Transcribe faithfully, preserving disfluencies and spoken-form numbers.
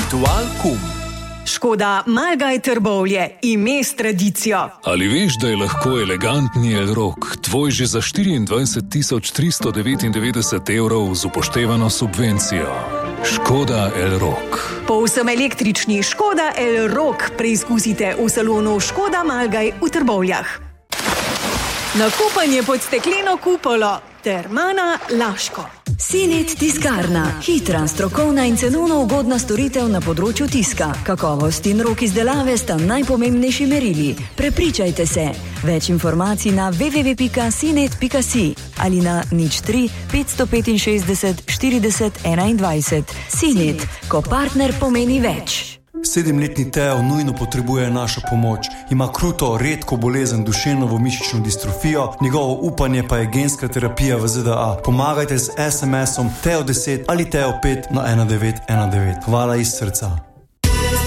Ritual kum. Škoda Malgaj Trbovlje, ime s tradicijo. Ali veš, da je lahko elegantni Elrock tvoj že za štiriindvajset tisoč tristo devetindevetdeset evrov z upoštevano subvencijo? Škoda Elrock. Povsem električni Škoda Elrock preizkusite v salonu Škoda Malgaj v Trbovljah. Nakupanje pod stekleno kupolo Termana Laško. Sinet tiskarna. Hitra, strokovna in cenovno ugodna storitev na področju tiska. Kakovost in rok izdelave sta najpomembnejši merili. Prepričajte se. Več informacij na w w w pika sinet pika si ali na nič tri petsto petinšestdeset štirideset enaindvajset. Sinet, ko partner pomeni več. Sedemletni Teo nujno potrebuje našo pomoč. Ima kruto, redko bolezen duševno mišično distrofijo, njegovo upanje pa je genska terapija v Z D A. Pomagajte z es em esom Teo deset ali Teo pet na ena devet ena devet. Hvala iz srca.